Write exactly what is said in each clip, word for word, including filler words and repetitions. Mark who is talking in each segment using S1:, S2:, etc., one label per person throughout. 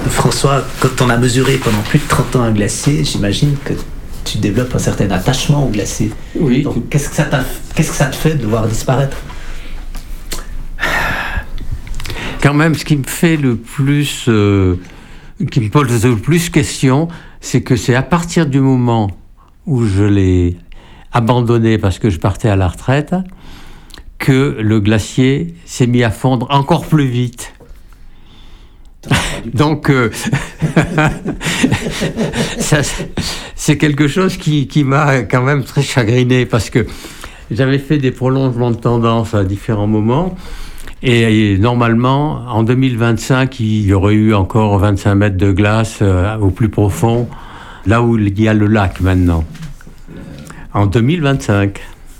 S1: François, quand on a mesuré pendant plus de trente ans un glacier, j'imagine que tu développes un certain attachement au glacier.
S2: Oui.
S1: Donc, qu'est-ce que ça t'a, qu'est-ce que ça te fait de le voir disparaître ?
S2: Quand même, ce qui me fait le plus, euh, qui me pose le plus question, c'est que c'est à partir du moment où je l'ai abandonné parce que je partais à la retraite, que le glacier s'est mis à fondre encore plus vite. Donc, euh, ça, c'est quelque chose qui, qui m'a quand même très chagriné, parce que j'avais fait des prolongements de tendance à différents moments, et, et normalement, en deux mille vingt-cinq, il y aurait eu encore vingt-cinq mètres de glace euh, au plus profond, là où il y a le lac maintenant. En deux mille vingt-cinq.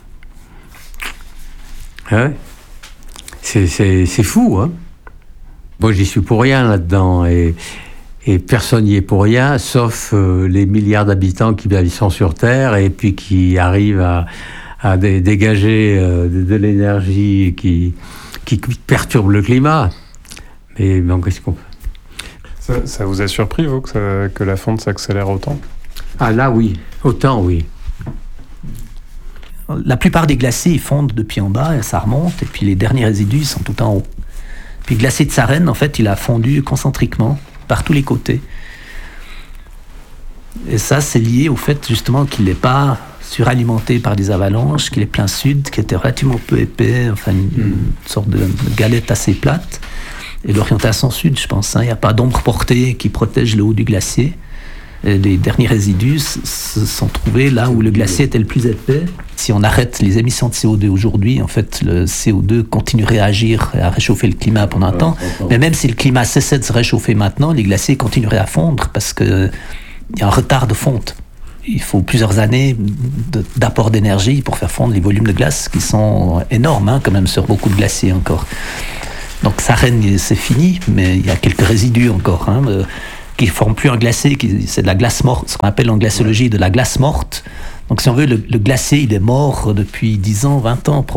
S2: Ouais. C'est, c'est, c'est fou, hein. Moi, j'y suis pour rien là-dedans, et, et personne n'y est pour rien, sauf euh, les milliards d'habitants qui ben, ils sont sur Terre, et puis qui arrivent à, à dé- dégager euh, de, de l'énergie qui, qui perturbe le climat. Mais bon, qu'est-ce qu'on peut...
S3: Ça, ça vous a surpris, vous, que, ça, que la fonte s'accélère autant ?
S2: Ah là, oui. Autant, oui.
S1: La plupart des glaciers, ils fondent depuis en bas, et ça remonte, et puis les derniers résidus, ils sont tout en haut. Puis le glacier de Sarenne, en fait, il a fondu concentriquement par tous les côtés. Et ça, c'est lié au fait, justement, qu'il n'est pas suralimenté par des avalanches, qu'il est plein sud, qu'il était relativement peu épais, enfin, une, une sorte de, de galette assez plate. Et l'orientation sud, je pense, hein, il n'y a pas d'ombre portée qui protège le haut du glacier. Et les derniers résidus se sont trouvés là où le glacier était le plus épais. Si on arrête les émissions de C O deux aujourd'hui, en fait, le C O deux continuerait à agir et à réchauffer le climat pendant un temps. Mais même si le climat cessait de se réchauffer maintenant, les glaciers continueraient à fondre parce qu'il y a un retard de fonte. Il faut plusieurs années de, d'apport d'énergie pour faire fondre les volumes de glace qui sont énormes, hein, quand même, sur beaucoup de glaciers encore. Donc Sarenne, c'est fini, mais il y a quelques résidus encore, hein, euh, qui ne forment plus un glacier, qui, c'est de la glace morte, ce qu'on appelle en glaciologie de la glace morte. Donc si on veut, le, le glacier, il est mort depuis dix ans, vingt ans,